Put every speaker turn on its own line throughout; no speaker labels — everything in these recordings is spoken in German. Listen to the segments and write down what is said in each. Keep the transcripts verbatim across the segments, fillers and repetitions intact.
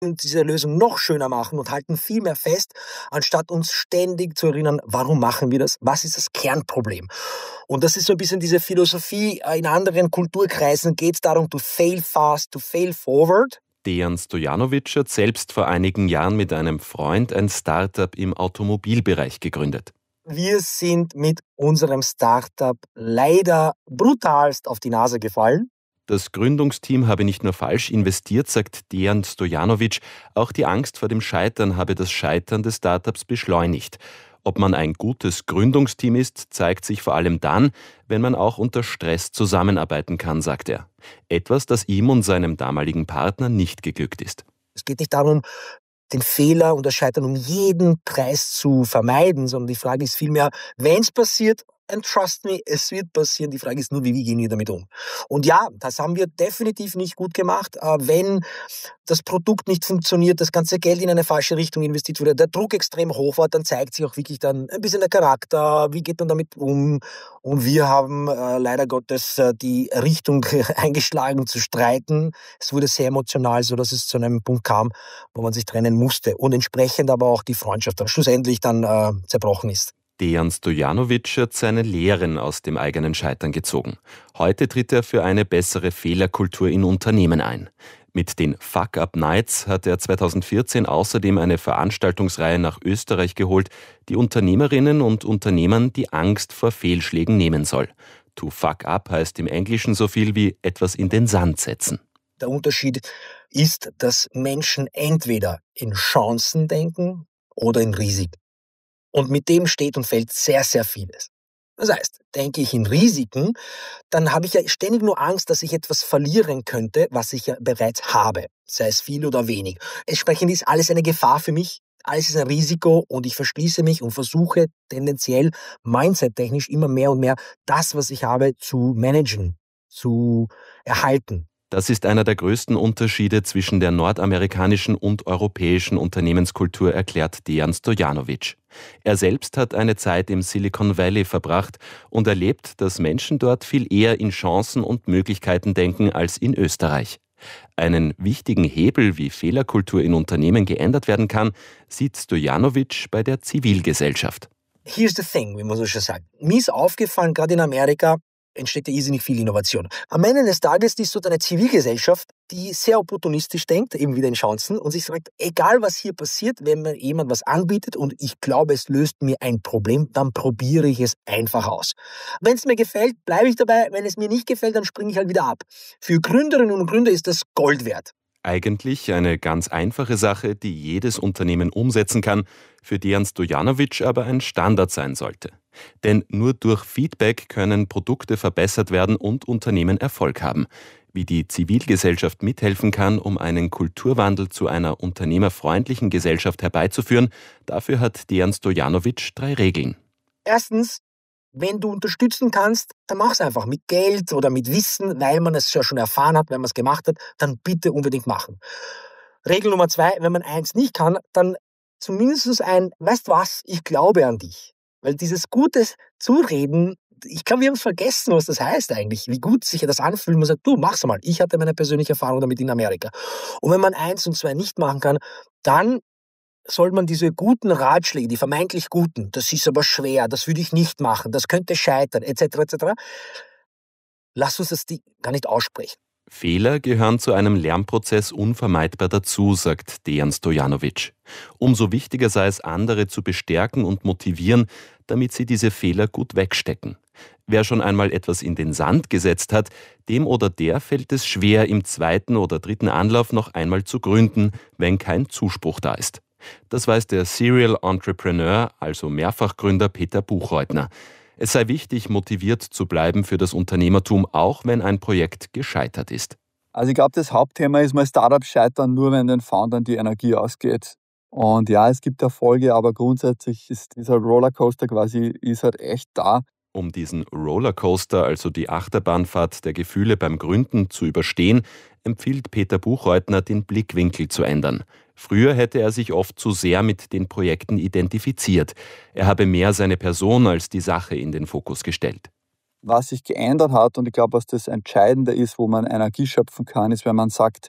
und diese Lösung noch schöner machen und halten viel mehr fest, anstatt uns ständig zu erinnern, warum machen wir das? Was ist das Kernproblem? Und das ist so ein bisschen diese Philosophie. In anderen Kulturkreisen geht es darum, to fail fast, to fail forward.
Dejan Stojanovic hat selbst vor einigen Jahren mit einem Freund ein Startup im Automobilbereich gegründet.
Wir sind mit unserem Startup leider brutalst auf die Nase gefallen.
Das Gründungsteam habe nicht nur falsch investiert, sagt Dejan Stojanovic, auch die Angst vor dem Scheitern habe das Scheitern des Startups beschleunigt. Ob man ein gutes Gründungsteam ist, zeigt sich vor allem dann, wenn man auch unter Stress zusammenarbeiten kann, sagt er. Etwas, das ihm und seinem damaligen Partner nicht geglückt ist.
Es geht nicht darum, den Fehler und das Scheitern um jeden Preis zu vermeiden, sondern die Frage ist vielmehr, wenn es passiert, and trust me, es wird passieren. Die Frage ist nur, wie, wie gehen wir damit um? Und ja, das haben wir definitiv nicht gut gemacht. Wenn das Produkt nicht funktioniert, das ganze Geld in eine falsche Richtung investiert wurde, der Druck extrem hoch war, dann zeigt sich auch wirklich dann ein bisschen der Charakter, wie geht man damit um? Und wir haben äh, leider Gottes äh, die Richtung eingeschlagen zu streiten. Es wurde sehr emotional, so dass es zu einem Punkt kam, wo man sich trennen musste und entsprechend aber auch die Freundschaft dann schlussendlich dann äh, zerbrochen ist.
Dejan Stojanovic hat seine Lehren aus dem eigenen Scheitern gezogen. Heute tritt er für eine bessere Fehlerkultur in Unternehmen ein. Mit den Fuck-Up-Nights hat er zweitausendvierzehn außerdem eine Veranstaltungsreihe nach Österreich geholt, die Unternehmerinnen und Unternehmern die Angst vor Fehlschlägen nehmen soll. To fuck up heißt im Englischen so viel wie etwas in den Sand setzen.
Der Unterschied ist, dass Menschen entweder in Chancen denken oder in Risiken. Und mit dem steht und fällt sehr, sehr vieles. Das heißt, denke ich in Risiken, dann habe ich ja ständig nur Angst, dass ich etwas verlieren könnte, was ich ja bereits habe, sei es viel oder wenig. Entsprechend ist alles eine Gefahr für mich, alles ist ein Risiko und ich verschließe mich und versuche tendenziell mindset-technisch immer mehr und mehr das, was ich habe, zu managen, zu erhalten.
Das ist einer der größten Unterschiede zwischen der nordamerikanischen und europäischen Unternehmenskultur, erklärt Dejan Stojanovic. Er selbst hat eine Zeit im Silicon Valley verbracht und erlebt, dass Menschen dort viel eher in Chancen und Möglichkeiten denken als in Österreich. Einen wichtigen Hebel, wie Fehlerkultur in Unternehmen geändert werden kann, sieht Stojanovic bei der Zivilgesellschaft.
Here's the thing, wie man so schon sagt. Mir ist aufgefallen, gerade in Amerika, entsteht ja irrsinnig viel Innovation. Am Ende des Tages ist so eine Zivilgesellschaft, die sehr opportunistisch denkt, eben wieder in Chancen, und sich sagt, egal was hier passiert, wenn mir jemand was anbietet und ich glaube, es löst mir ein Problem, dann probiere ich es einfach aus. Wenn es mir gefällt, bleibe ich dabei. Wenn es mir nicht gefällt, dann springe ich halt wieder ab. Für Gründerinnen und Gründer ist das Gold wert.
Eigentlich eine ganz einfache Sache, die jedes Unternehmen umsetzen kann, für Dejan Stojanovic aber ein Standard sein sollte. Denn nur durch Feedback können Produkte verbessert werden und Unternehmen Erfolg haben. Wie die Zivilgesellschaft mithelfen kann, um einen Kulturwandel zu einer unternehmerfreundlichen Gesellschaft herbeizuführen, dafür hat Dejan Stojanovic drei Regeln.
Erstens, wenn du unterstützen kannst, dann mach es einfach mit Geld oder mit Wissen, weil man es ja schon erfahren hat, wenn man es gemacht hat, dann bitte unbedingt machen. Regel Nummer zwei, wenn man eins nicht kann, dann zumindest ein, weißt was, ich glaube an dich. Weil dieses gutes Zureden, ich glaube, wir haben vergessen, was das heißt eigentlich, wie gut sich das anfühlt. Man sagt, du, mach's mal. Ich hatte meine persönliche Erfahrung damit in Amerika. Und wenn man eins und zwei nicht machen kann, dann soll man diese guten Ratschläge, die vermeintlich guten, das ist aber schwer, das würde ich nicht machen, das könnte scheitern, et cetera et cetera. Lass uns das die gar nicht aussprechen.
Fehler gehören zu einem Lernprozess unvermeidbar dazu, sagt Dejan Stojanovic. Umso wichtiger sei es, andere zu bestärken und motivieren, damit sie diese Fehler gut wegstecken. Wer schon einmal etwas in den Sand gesetzt hat, dem oder der fällt es schwer, im zweiten oder dritten Anlauf noch einmal zu gründen, wenn kein Zuspruch da ist. Das weiß der Serial Entrepreneur, also Mehrfachgründer Peter Buchreutner. Es sei wichtig, motiviert zu bleiben für das Unternehmertum, auch wenn ein Projekt gescheitert ist.
Also ich glaube, das Hauptthema ist mal, Startups scheitern nur, wenn den Foundern die Energie ausgeht. Und ja, es gibt Erfolge, aber grundsätzlich ist dieser Rollercoaster quasi ist halt echt da.
Um diesen Rollercoaster, also die Achterbahnfahrt der Gefühle beim Gründen, zu überstehen, empfiehlt Peter Buchreutner, den Blickwinkel zu ändern. Früher hätte er sich oft zu sehr mit den Projekten identifiziert. Er habe mehr seine Person als die Sache in den Fokus gestellt.
Was sich geändert hat, und ich glaube, was das Entscheidende ist, wo man Energie schöpfen kann, ist, wenn man sagt,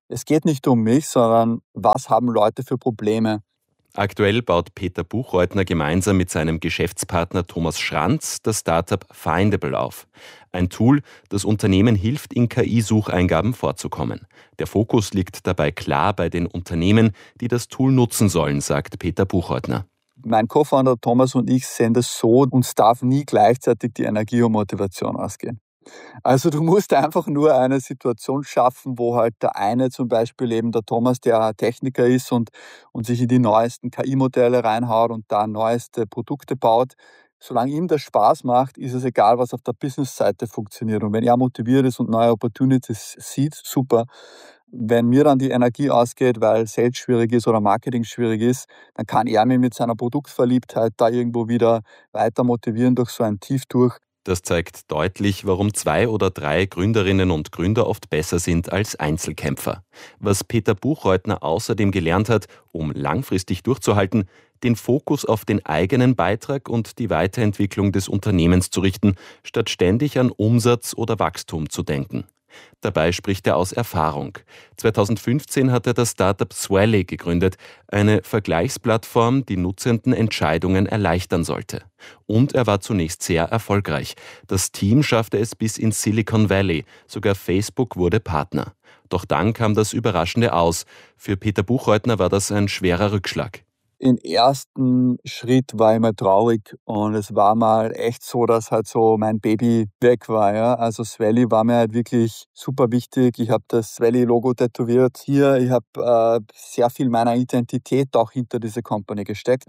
Es geht nicht um mich, sondern was haben Leute für Probleme.
Aktuell baut Peter Buchreutner gemeinsam mit seinem Geschäftspartner Thomas Schranz das Startup Findable auf. Ein Tool, das Unternehmen hilft, in K I-Sucheingaben vorzukommen. Der Fokus liegt dabei klar bei den Unternehmen, die das Tool nutzen sollen, sagt Peter Buchreutner.
Mein Co-Founder Thomas und ich sehen das so, uns darf nie gleichzeitig die Energie und Motivation ausgehen. Also du musst einfach nur eine Situation schaffen, wo halt der eine zum Beispiel eben der Thomas, der Techniker ist und, und sich in die neuesten K I-Modelle reinhaut und da neueste Produkte baut. Solange ihm das Spaß macht, ist es egal, was auf der Business-Seite funktioniert. Und wenn er motiviert ist und neue Opportunities sieht, super. Wenn mir dann die Energie ausgeht, weil Sales schwierig ist oder Marketing schwierig ist, dann kann er mich mit seiner Produktverliebtheit da irgendwo wieder weiter motivieren durch so ein Tief durch.
Das zeigt deutlich, warum zwei oder drei Gründerinnen und Gründer oft besser sind als Einzelkämpfer. Was Peter Buchreutner außerdem gelernt hat, um langfristig durchzuhalten, den Fokus auf den eigenen Beitrag und die Weiterentwicklung des Unternehmens zu richten, statt ständig an Umsatz oder Wachstum zu denken. Dabei spricht er aus Erfahrung. zweitausendfünfzehn hat er das Startup Swally gegründet, eine Vergleichsplattform, die Nutzenden Entscheidungen erleichtern sollte. Und er war zunächst sehr erfolgreich. Das Team schaffte es bis ins Silicon Valley, sogar Facebook wurde Partner. Doch dann kam das Überraschende aus. Für Peter Buchreutner war das ein schwerer Rückschlag.
Im ersten Schritt war ich mal traurig und es war mal echt so, dass halt so mein Baby weg war. Ja. Also Swally war mir halt wirklich super wichtig. Ich habe das Swally-Logo tätowiert hier. Ich habe äh, sehr viel meiner Identität auch hinter diese Company gesteckt.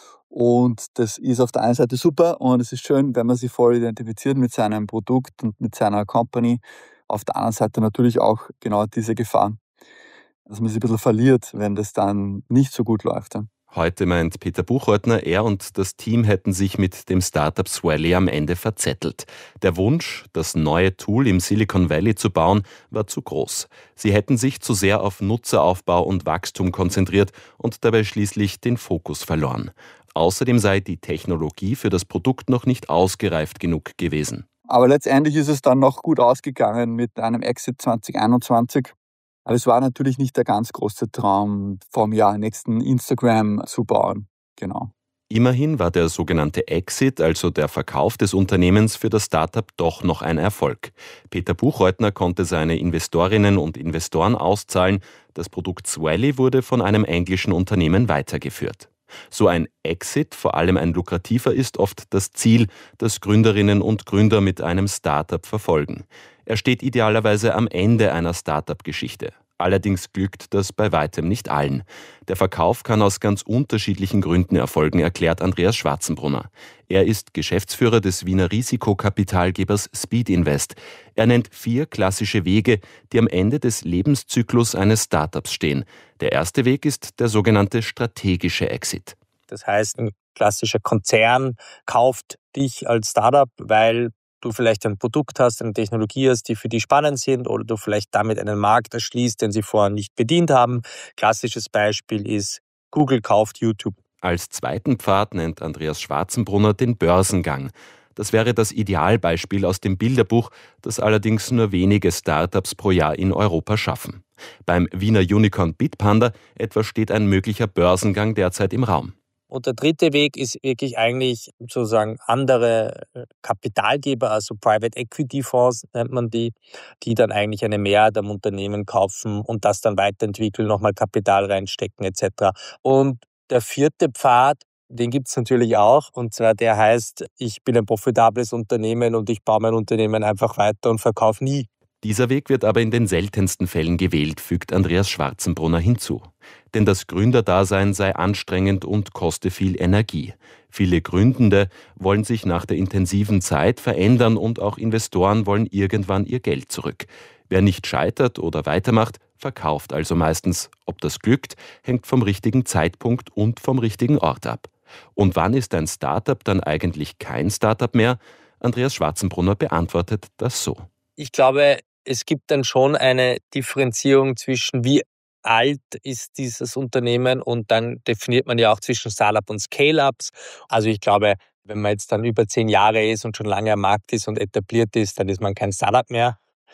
Und das ist auf der einen Seite super und es ist schön, wenn man sich voll identifiziert mit seinem Produkt und mit seiner Company. Auf der anderen Seite natürlich auch genau diese Gefahr, dass man sich ein bisschen verliert, wenn das dann nicht so gut läuft. Ja.
Heute meint Peter Buchreutner, er und das Team hätten sich mit dem Startup Swally am Ende verzettelt. Der Wunsch, das neue Tool im Silicon Valley zu bauen, war zu groß. Sie hätten sich zu sehr auf Nutzeraufbau und Wachstum konzentriert und dabei schließlich den Fokus verloren. Außerdem sei die Technologie für das Produkt noch nicht ausgereift genug gewesen.
Aber letztendlich ist es dann noch gut ausgegangen mit einem Exit zwanzig einundzwanzig. Aber es war natürlich nicht der ganz große Traum, vom Jahr nächsten Instagram zu bauen. Genau.
Immerhin war der sogenannte Exit, also der Verkauf des Unternehmens, für das Startup doch noch ein Erfolg. Peter Buchreutner konnte seine Investorinnen und Investoren auszahlen. Das Produkt Swally wurde von einem englischen Unternehmen weitergeführt. So ein Exit, vor allem ein lukrativer, ist oft das Ziel, das Gründerinnen und Gründer mit einem Startup verfolgen. Er steht idealerweise am Ende einer Startup-Geschichte. Allerdings glückt das bei weitem nicht allen. Der Verkauf kann aus ganz unterschiedlichen Gründen erfolgen, erklärt Andreas Schwarzenbrunner. Er ist Geschäftsführer des Wiener Risikokapitalgebers Speed Invest. Er nennt vier klassische Wege, die am Ende des Lebenszyklus eines Startups stehen. Der erste Weg ist der sogenannte strategische Exit.
Das heißt, ein klassischer Konzern kauft dich als Startup, weil du vielleicht ein Produkt hast, eine Technologie hast, die für die spannend sind oder du vielleicht damit einen Markt erschließt, den sie vorher nicht bedient haben. Klassisches Beispiel ist, Google kauft YouTube.
Als zweiten Pfad nennt Andreas Schwarzenbrunner den Börsengang. Das wäre das Idealbeispiel aus dem Bilderbuch, das allerdings nur wenige Startups pro Jahr in Europa schaffen. Beim Wiener Unicorn Bitpanda etwa steht ein möglicher Börsengang derzeit im Raum.
Und der dritte Weg ist wirklich eigentlich sozusagen andere Kapitalgeber, also Private Equity Fonds nennt man die, die dann eigentlich eine Mehrheit am Unternehmen kaufen und das dann weiterentwickeln, nochmal Kapital reinstecken et cetera. Und der vierte Pfad, den gibt es natürlich auch, und zwar der heißt, ich bin ein profitables Unternehmen und ich baue mein Unternehmen einfach weiter und verkaufe nie.
Dieser Weg wird aber in den seltensten Fällen gewählt, fügt Andreas Schwarzenbrunner hinzu. Denn das Gründerdasein sei anstrengend und koste viel Energie. Viele Gründende wollen sich nach der intensiven Zeit verändern und auch Investoren wollen irgendwann ihr Geld zurück. Wer nicht scheitert oder weitermacht, verkauft also meistens. Ob das glückt, hängt vom richtigen Zeitpunkt und vom richtigen Ort ab. Und wann ist ein Startup dann eigentlich kein Startup mehr? Andreas Schwarzenbrunner beantwortet das so.
Ich glaube, es gibt dann schon eine Differenzierung zwischen wie alt ist dieses Unternehmen und dann definiert man ja auch zwischen Startup und Scale-Ups. Also ich glaube, wenn man jetzt dann über zehn Jahre ist und schon lange am Markt ist und etabliert ist, dann ist man kein Startup mehr.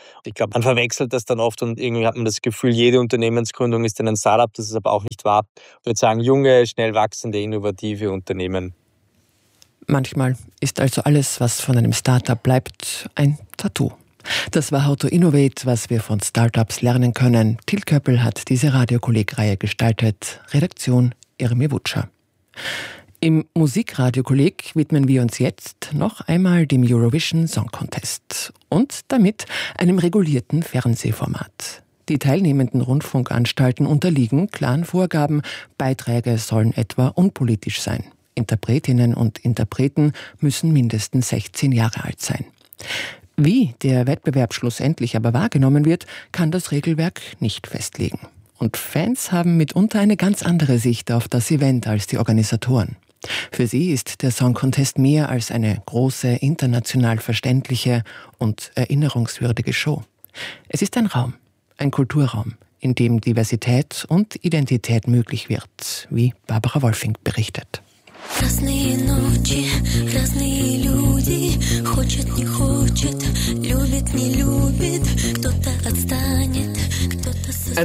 Ich glaube, man verwechselt das dann oft und irgendwie hat man das Gefühl, jede Unternehmensgründung ist dann ein Startup. Das ist aber auch nicht wahr. Ich würde sagen, junge, schnell wachsende, innovative Unternehmen.
Manchmal ist also alles, was von einem Startup bleibt, ein Tattoo. Das war How to Innovate, was wir von Startups lernen können. Till Köppel hat diese Radiokolleg-Reihe gestaltet. Redaktion Irmi Wutscher. Im Musikradiokolleg widmen wir uns jetzt noch einmal dem Eurovision Song Contest und damit einem regulierten Fernsehformat. Die teilnehmenden Rundfunkanstalten unterliegen klaren Vorgaben. Beiträge sollen etwa unpolitisch sein. Interpretinnen und Interpreten müssen mindestens sechzehn Jahre alt sein. Wie der Wettbewerb schlussendlich aber wahrgenommen wird, kann das Regelwerk nicht festlegen. Und Fans haben mitunter eine ganz andere Sicht auf das Event als die Organisatoren. Für sie ist der Song Contest mehr als eine große, international verständliche und erinnerungswürdige Show. Es ist ein Raum, ein Kulturraum, in dem Diversität und Identität möglich wird, wie Barbara Wolfing berichtet.
Разные ночи, разные люди, хочет, не хочет, любит, не любит, кто-то отстанет, кто-то со...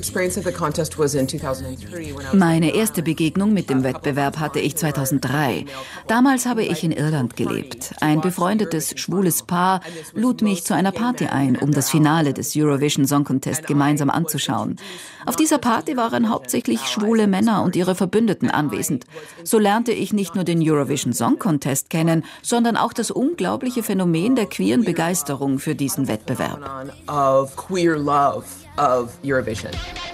Meine erste Begegnung mit dem Wettbewerb hatte ich zweitausenddrei. Damals habe ich in Irland gelebt. Ein befreundetes, schwules Paar lud mich zu einer Party ein, um das Finale des Eurovision Song Contest gemeinsam anzuschauen. Auf dieser Party waren hauptsächlich schwule Männer und ihre Verbündeten anwesend. So lernte ich nicht nur den Eurovision Song Contest kennen, sondern auch das unglaubliche Phänomen der queeren Begeisterung für diesen Wettbewerb.
Of queer love of Eurovision.